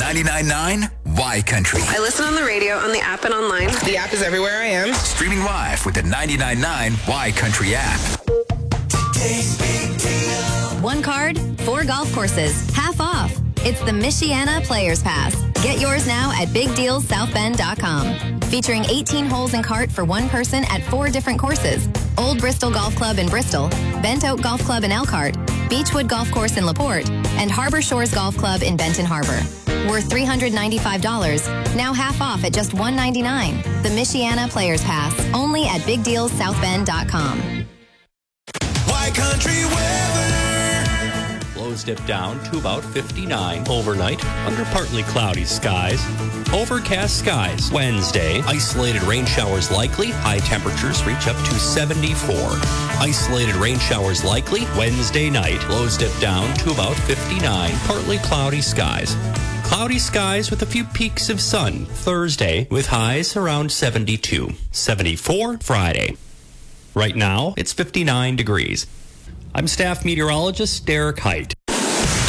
99.9 Y Country. I listen on the radio, on the app, and online. The app is everywhere I am. Streaming live with the 99.9 Y Country app. One card, 4 golf courses, half off. It's the Michiana Players Pass. Get yours now at BigDealsSouthBend.com. Featuring 18 holes and cart for one person at 4 different courses. Old Bristol Golf Club in Bristol, Bent Oak Golf Club in Elkhart, Beechwood Golf Course in LaPorte, and Harbor Shores Golf Club in Benton Harbor. Worth $395, now half off at just $199. The Michiana Players Pass, only at BigDealsSouthBend.com. Y Country weather. Lows dip down to about 59 overnight under partly cloudy skies. Overcast skies Wednesday. Isolated rain showers likely. High temperatures reach up to 74. Isolated rain showers likely Wednesday night. Lows dip down to about 59. Partly cloudy skies. Cloudy skies with a few peaks of sun Thursday with highs around 72. 74 Friday. Right now, it's 59 degrees. I'm staff meteorologist Derek Height.